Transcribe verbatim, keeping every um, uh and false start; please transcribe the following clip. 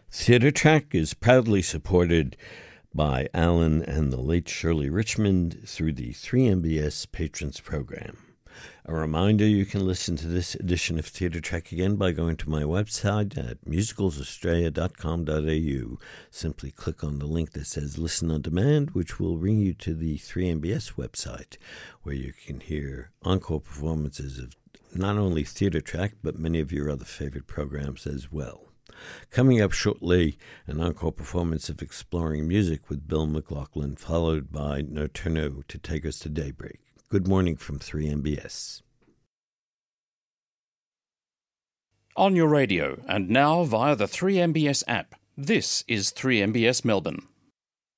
Theatre Track is proudly supported by Alan and the late Shirley Richmond through the three M B S Patrons Program. A reminder, you can listen to this edition of Theatre Track again by going to my website at musicals australia dot com dot a u. Simply click on the link that says Listen on Demand, which will bring you to the three M B S website, where you can hear encore performances of not only Theatre Track, but many of your other favorite programs as well. Coming up shortly, an encore performance of Exploring Music with Bill McLaughlin, followed by Nocturno to take us to daybreak. Good morning from three M B S. On your radio and now via the three M B S app, this is three M B S Melbourne.